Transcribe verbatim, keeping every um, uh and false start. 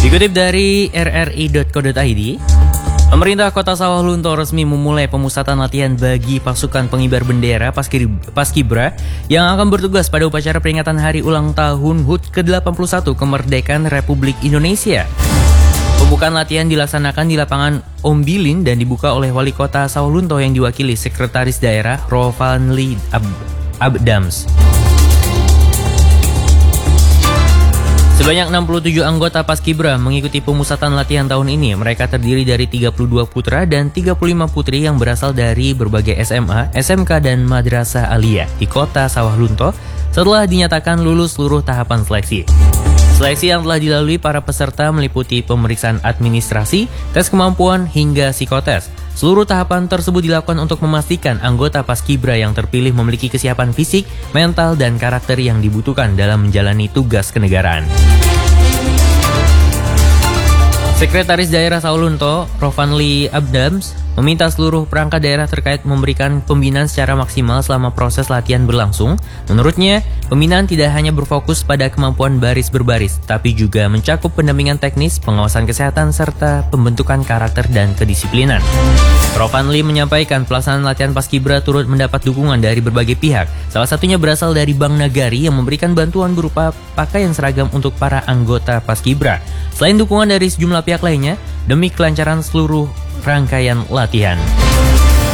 Dikutip dari r r i dot co dot i d, pemerintah Kota Sawalunto resmi memulai pemusatan latihan bagi pasukan pengibar bendera Paskibra yang akan bertugas pada upacara peringatan hari ulang tahun H U T ke delapan puluh satu kemerdekaan Republik Indonesia. Pembukaan latihan dilaksanakan di lapangan Ombilin dan dibuka oleh Wali Kota Sawalunto yang diwakili Sekretaris Daerah Rofanli Ab- Abdams. Sebanyak enam puluh tujuh anggota Paskibra mengikuti pemusatan latihan tahun ini. Mereka terdiri dari tiga puluh dua putra dan tiga puluh lima putri yang berasal dari berbagai S M A, S M K, dan Madrasah Aliyah di Kota Sawalunto setelah dinyatakan lulus seluruh tahapan seleksi. Seleksi yang telah dilalui para peserta meliputi pemeriksaan administrasi, tes kemampuan, hingga psikotes. Seluruh tahapan tersebut dilakukan untuk memastikan anggota Paskibra yang terpilih memiliki kesiapan fisik, mental, dan karakter yang dibutuhkan dalam menjalani tugas kenegaraan. Sekretaris Daerah Sawalunto, Rofanli Abdams, meminta seluruh perangkat daerah terkait memberikan pembinaan secara maksimal selama proses latihan berlangsung. Menurutnya, pembinaan tidak hanya berfokus pada kemampuan baris berbaris, tapi juga mencakup pendampingan teknis, pengawasan kesehatan, serta pembentukan karakter dan kedisiplinan. Rofanli menyampaikan pelaksanaan latihan Paskibra turut mendapat dukungan dari berbagai pihak. Salah satunya berasal dari Bank Nagari yang memberikan bantuan berupa pakaian seragam untuk para anggota Paskibra. Selain dukungan dari sejumlah pihak lainnya, demi kelancaran seluruh rangkaian latihan.